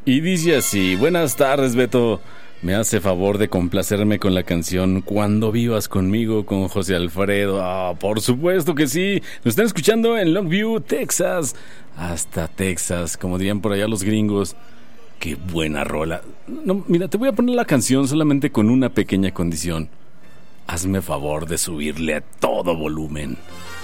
Y dice así: buenas tardes, Beto. Me hace favor de complacerme con la canción Cuando vivas conmigo, con José Alfredo. Por supuesto que sí. Nos están escuchando en Longview, Texas. Hasta Texas, como dirían por allá los gringos. Qué buena rola. No, mira, te voy a poner la canción solamente con una pequeña condición. Hazme favor de subirle a todo volumen.